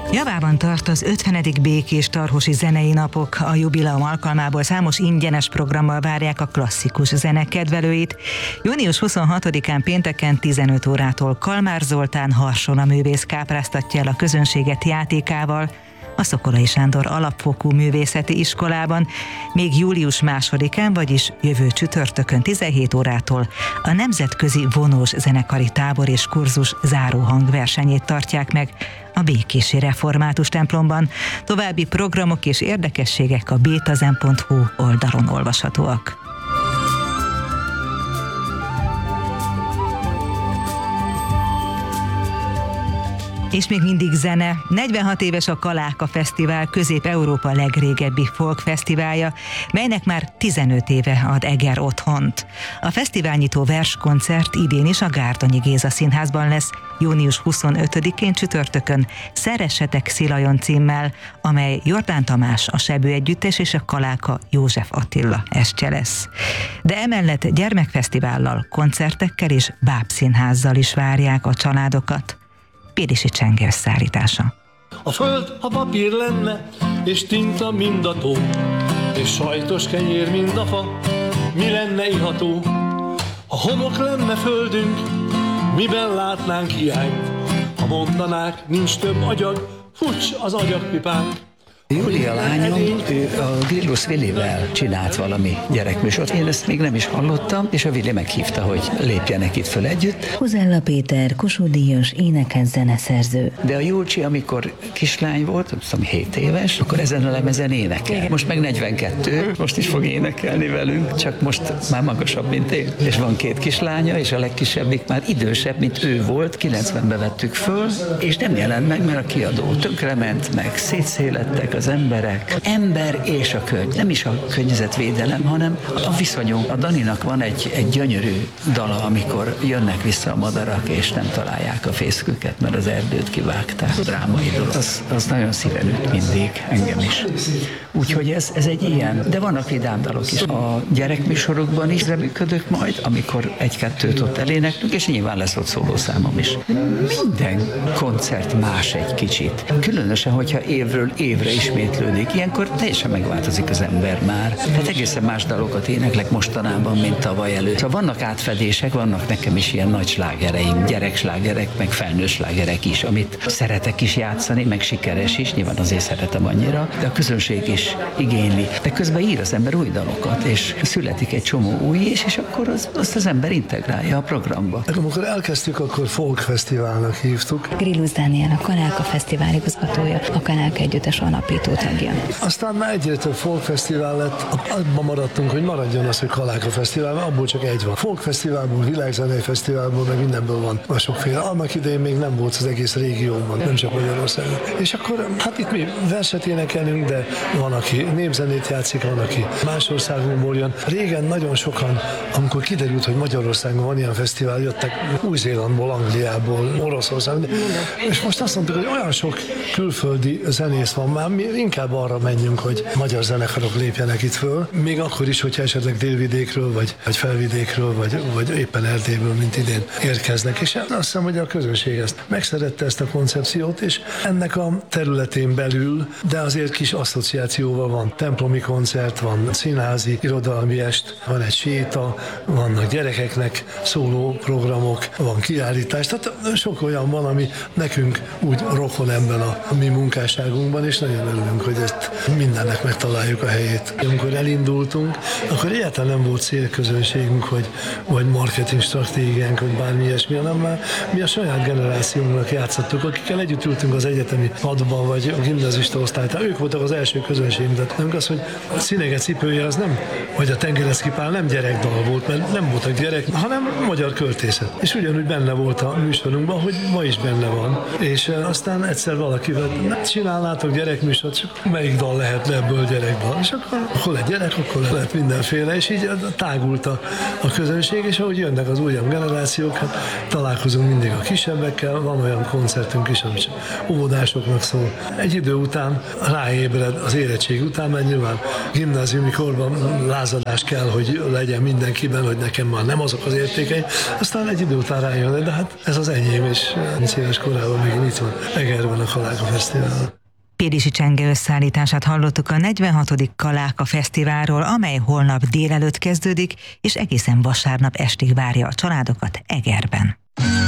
Javában tart az 50. Békés Tarhosi Zenei Napok. A jubileum alkalmából számos ingyenes programmal várják a klasszikus zene kedvelőit. Június 26-án pénteken 15 órától Kalmár Zoltán Harsona művész kápráztatja el a közönséget játékával a Szokolai Sándor Alapfokú Művészeti Iskolában, még július 2-án, vagyis jövő csütörtökön 17 órától a Nemzetközi Vonós Zenekari Tábor és Kurzus záróhangversenyét tartják meg a Békési Református templomban. További programok és érdekességek a betazen.hu oldalon olvashatóak. És még mindig zene. 46 éves a Kaláka Fesztivál, Közép-Európa legrégebbi folkfesztiválja, melynek már 15 éve ad Eger otthont. A fesztiválnyitó verskoncert idén is a Gárdonyi Géza Színházban lesz, június 25-én csütörtökön Szeressetek Szilajon címmel, amely Jordán Tamás, a Sebő Együttes és a Kaláka József Attila estje lesz. De emellett gyermekfesztivállal, koncertekkel és bábszínházzal is várják a családokat. Pédisi Csenge összeállítása. A föld, ha papír lenne, és tinta mind a tó, és sajtos kenyér mind a fa, mi lenne iható? Ha homok lenne földünk, miben látnánk hiányt? Ha mondanák, nincs több agyag, fucs az agyagpipánk. Júlia lányom, ő a Grillus Willivel csinált valami gyerekműsort. Én ezt még nem is hallottam, és a Willi meghívta, hogy lépjenek itt föl együtt. Hozella Péter, Kossuth-díjas énekes, zeneszerző. De a Júlcsi, amikor kislány volt, 7 éves, akkor ezen a lemezen énekel. Most meg 42, most is fog énekelni velünk, csak most már magasabb, mint én. És van 2 kislánya, és a legkisebbik már idősebb, mint ő volt, 90-ben vettük föl, és nem jelent meg, mert a kiadó tönkrement, meg szétszélettek az emberek. Ember és a könyv. Nem is a környezetvédelem, hanem a viszonyunk. A Daninak van egy gyönyörű dala, amikor jönnek vissza a madarak, és nem találják a fészküket, mert az erdőt kivágták. Drámai dolog. Az nagyon szíven üt mindig, engem is. Úgyhogy ez egy ilyen. De vannak vidám dalok is. A gyerekműsorokban is reműködök majd, amikor 1-2-t ott eléneklünk, és nyilván lesz ott szólószámom is. Minden koncert más egy kicsit. Különösen, hogyha évről évre ismétlődik. Ilyenkor teljesen megváltozik az ember már. Hát egészen más dalokat éneklek mostanában, mint tavaly előtt. Szóval vannak átfedések, vannak nekem is ilyen nagy slágereim, gyerekslágerek, meg felnőtt slágerek is, amit szeretek is játszani, meg sikeres is, nyilván azért szeretem annyira, de a közönség is igényli. De közben ír az ember új dalokat, és születik egy csomó új, és akkor azt az ember integrálja a programba. Amikor elkezdtük, akkor folkfesztiválnak hívtuk. Grillus Dániel, a Kaláka Fesztivál igazgatója, a Kaláka Együttes alapító tagja. Aztán már egyre több folkfesztivál lett, abban maradtunk, hogy maradjon az, hogy Kaláka Fesztivál, mert abból csak egy van. Folkfesztiválból, világzenei fesztiválból, meg mindenből van sokféle. Annak idején még nem volt az egész régióban, nem csak Magyarországon. És akkor, hát itt mi verset énekelünk, de van, aki népzenét játszik, van, aki más országunkból jön. Régen nagyon sokan, amikor kiderült, hogy Magyarországon van ilyen fesztivál, jöttek Új-Zélandból, Angliából, Oroszországból. És most azt mondtuk, hogy olyan sok külföldi zenész van már, mi inkább arra menjünk, hogy magyar zenekarok lépjenek itt föl, még akkor is, hogyha esetleg délvidékről, vagy felvidékről, vagy éppen Erdélyből, mint idén érkeznek. És azt hiszem, hogy a közönség ezt megszerette, ezt a koncepciót, és ennek a területén belül, de azért kis asszociációval van. Templomi koncert, van színházi, irodalmi est, van egy séta, vannak gyerekeknek szóló programok, van kiállítás, tehát sok olyan van, ami nekünk úgy rokon ebben a mi munkásságunkban, és nagyon örülünk, hogy ezt mindennek megtaláljuk a helyét. Amikor elindultunk, akkor egyáltalán nem volt célközönségünk, vagy marketing stratégiánk, vagy bármi ilyesmi, hanem már mi a saját generációnknak játszottuk, akikkel együtt ültünk az egyetemi padban, vagy a gimnazista osztálytán. Ők voltak az első közönségünk, de nem az, hogy a Színege cipője az nem, vagy a Tengereszki Pál nem gyerekdal volt, mert nem voltak gyerek, hanem magyar költészet. És ugyanúgy benne volt a műsorunkban, hogy ma is benne van. És aztán egyszer valakivel csinálnátok gyerekműsor, és ott csak melyik dal lehetne ebből gyerekdal, és akkor lett gyerek, akkor lett mindenféle, és így tágult a közönség, és ahogy jönnek az újabb generációk, hát találkozunk mindig a kisebbekkel, van olyan koncertünk is, ami csak óvodásoknak szól. Egy idő után ráébred az érettség után, mert nyilván gimnáziumi korban lázadás kell, hogy legyen mindenkiben, hogy nekem már nem azok az értékeim, aztán egy idő után rájön, de hát ez az enyém, és 30 éves korában még itt van, Egerben a Kaláka Fesztivál. Pédisi Csenge összeállítását hallottuk a 46. Kaláka Fesztiválról, amely holnap délelőtt kezdődik, és egészen vasárnap estig várja a családokat Egerben.